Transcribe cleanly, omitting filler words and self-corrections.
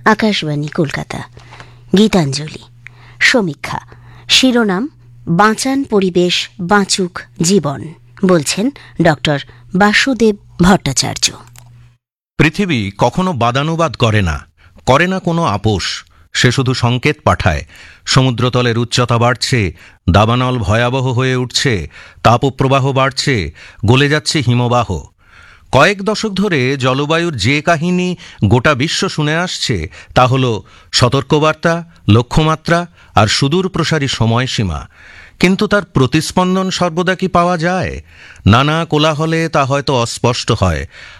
আকাশবাণী কলকাতা। গীতাঞ্জলি সমীক্ষা, শিরোনাম বাঁচান পরিবেশ, বাঁচুক জীবন। বলছেন ডক্টর বাসুদেব ভট্টাচার্য। পৃথিবী কখনো বাদানুবাদ করে না কোনো আপোষ। সে শুধু সংকেত পাঠায়। সমুদ্রতলের উচ্চতা বাড়ছে, দাবানল ভয়াবহ হয়ে উঠছে, তাপপ্রবাহ বাড়ছে, গলে যাচ্ছে হিমবাহ। কয়েক দশক ধরে জলবায়ুর যে কাহিনী গোটা বিশ্ব শুনে আসছে তা হল সতর্কবার্তা, লক্ষ্যমাত্রা আর সুদূর প্রসারী সময়সীমা। কিন্তু তার প্রতিস্পন্দন সর্বদা কি পাওয়া যায়? নানা কোলাহলে তা হয়তো অস্পষ্ট হয়।